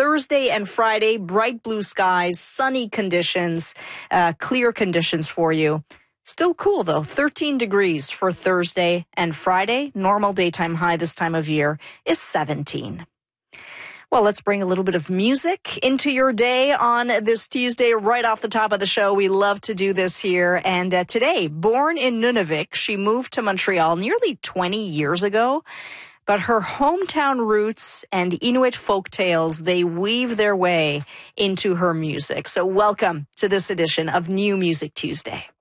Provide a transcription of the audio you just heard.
Thursday and Friday, bright blue skies, sunny conditions, clear conditions for you. Still cool, though. 13 degrees for Thursday and Friday. Normal daytime high this time of year is 17. Well, let's bring a little bit of music into your day on this Tuesday right off the top of the show. We love to do this here. And today, born in Nunavik, she moved to Montreal nearly 20 years ago. But her hometown roots and Inuit folk tales, they weave their way into her music. So welcome to this edition of New Music Tuesday.